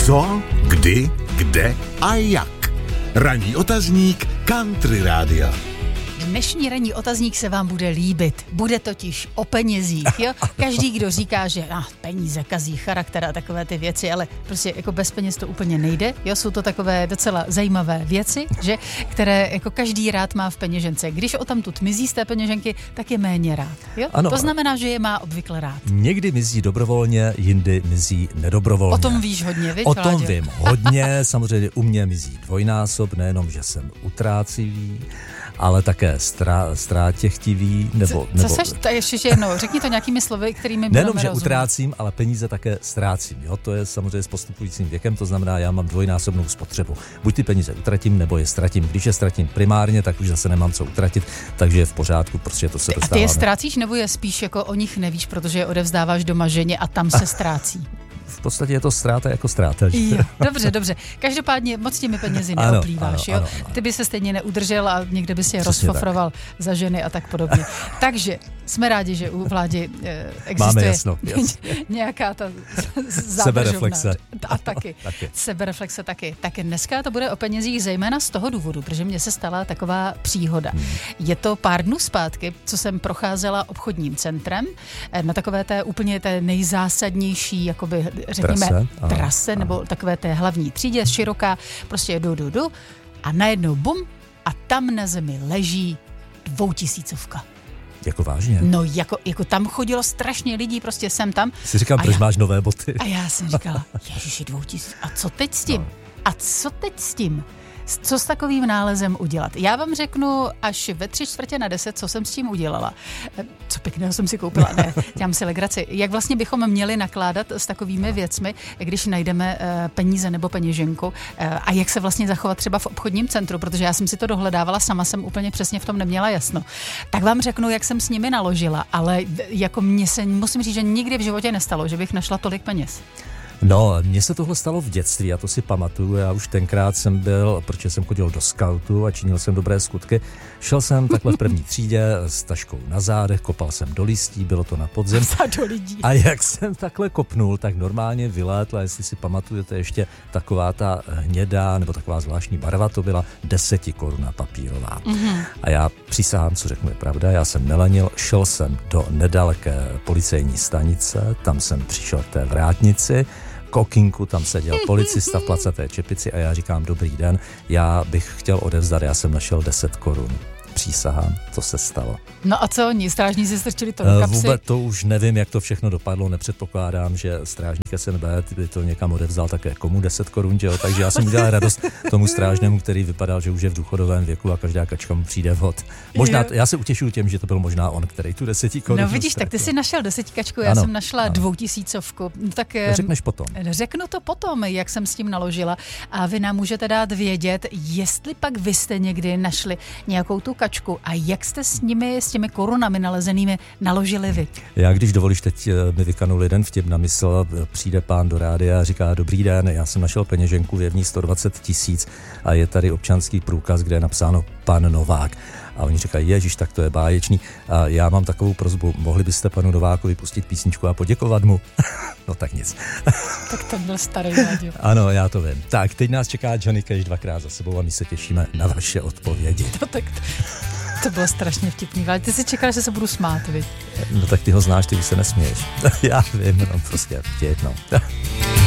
Co, kdy, kde a jak. Ranní otazník Country Rádia. Dnešní ranní otazník se vám bude líbit. Bude totiž o penězích, jo? Každý, kdo říká, že peníze kazí charakter a takové ty věci, ale prostě jako bez peněz to úplně nejde, jo? Jsou to takové docela zajímavé věci, že? Které jako každý rád má v peněžence. Když o tamtud mizí z té peněženky, tak je méně rád, jo? Ano. To znamená, že je má obvykle rád. Někdy mizí dobrovolně, jindy mizí nedobrovolně. O tom víš hodně, viď, O tom Vláďo? vím hodně, samozřejmě u mě mizí dvojnásob, nejenom, že jsem utrácivý, ale také ztrátěchtivý, nebo... Co seš? To ještě jednou, řekni to nějakými slovy, kterými budeme Nejenom, že rozumět. utrácím, ale peníze také ztrácím. Jo? To je samozřejmě s postupujícím věkem, to znamená, já mám dvojnásobnou spotřebu. Buď ty peníze utratím, nebo je ztratím. Když je ztratím primárně, tak už zase nemám co utratit, takže je v pořádku, prostě to se A ty dostáváme. je ztrácíš, nebo je spíš jako o nich nevíš, protože je odevzdáváš doma ženě a tam se ztrácí? V podstatě je to ztráta jako ztráta. že? Jo, dobře. Každopádně moc těmi penězi Ano, neoplýváš, jo? ano. Ty by se stejně neudržel a někde by si je Přesně rozfofroval za ženy a tak podobně. Takže jsme rádi, že u Vládi existuje Máme jasno. nějaká ta Sebereflexe. A taky. Sebereflexe taky. Tak dneska to bude o penězích zejména z toho důvodu, protože mně se stala taková příhoda. Je to pár dnů zpátky, co jsem procházela obchodním centrem na takové té úplně té nejzásadnější, jakoby řekněme, trase nebo takové té hlavní třídě, široká, prostě jdu a najednou bum a tam na zemi leží 2000. Jako vážně? No, jako tam chodilo strašně lidí, prostě sem tam. Si říkám, proč máš nové boty? A já jsem říkala, ježiši, 2000, a co teď s tím? No. A co teď s tím? Co s takovým nálezem udělat? Já vám řeknu až ve 9:45, co jsem s tím udělala. Co pěkného jsem si koupila, ne, dělám si legraci. Jak vlastně bychom měli nakládat s takovými věcmi, když najdeme peníze nebo peněženku a jak se vlastně zachovat třeba v obchodním centru, protože já jsem si to dohledávala, sama jsem úplně přesně v tom neměla jasno. Tak vám řeknu, jak jsem s nimi naložila, ale jako musím říct, že nikdy v životě nestalo, že bych našla tolik peněz. No, mně se tohle stalo v dětství, já to si pamatuju, já už tenkrát jsem byl, protože jsem chodil do skautu a činil jsem dobré skutky, šel jsem takhle v první třídě s taškou na zádech, kopal jsem do listí, bylo to na podzim. Do lidí. A jak jsem takhle kopnul, tak normálně vylétla, jestli si pamatujete, ještě taková ta hnědá, nebo taková zvláštní barva, to byla 10 koruna papírová. Mm-hmm. A já přísahám, co řeknu je pravda, já jsem nelenil, šel jsem do nedaleké policejní stanice, tam jsem přišel k té vrátnici, k okýnku, tam seděl policista v placaté čepici a já říkám, dobrý den, já bych chtěl odevzdat, já jsem našel 10 korun. Přísahám, to se stalo. No a co oni? Strážníci strčili to do kapsy? Vůbec to už nevím, jak to všechno dopadlo, nepředpokládám, že strážník SNB by to někam odevzal také komu 10 korun, jo? Takže já jsem udělal radost tomu strážnému, který vypadal, že už je v důchodovém věku a každá kačka mu přijde vhod. Možná, já se utěšuju těm, že to byl možná on, který tu 10 korun. No vidíš, tak ty jsi našel 10, já jsem našla 2000. No, tak řekneš potom. Řeknu to potom, jak jsem s tím naložila a vy nám můžete dát vědět, jestli pak vy jste někdy našli nějakou tu kačku a jak jste s těmi korunami nalezenými naložili vy. Já, když dovolíš, teď mi vykanul jeden vtip na mysl, přijde pán do rádia a říká, dobrý den, já jsem našel peněženku, je v ní 120 000 a je tady občanský průkaz, kde je napsáno pan Novák. A oni říkají, ježiš, tak to je báječný. A já mám takovou prosbu, mohli byste panu Novákovi pustit písničku a poděkovat mu? No tak nic. Tak to byl starý Vláďo. Ano, já to vím. Tak, teď nás čeká Johnny Cash 2krát za sebou a my se těšíme na vaše odpovědi. To bylo strašně vtipný, ale ty si čekal, že se budu smát, viď? No tak ty ho znáš, ty už se nesměješ. Já vím, no prostě vtip, no.